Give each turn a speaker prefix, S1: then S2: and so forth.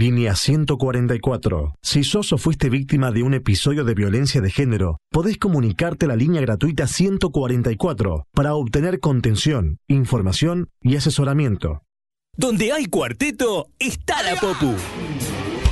S1: Línea 144. Si sos o fuiste víctima de un episodio de violencia de género, podés comunicarte a la línea gratuita 144 para obtener contención, información y asesoramiento.
S2: Donde hay cuarteto, está la Popu.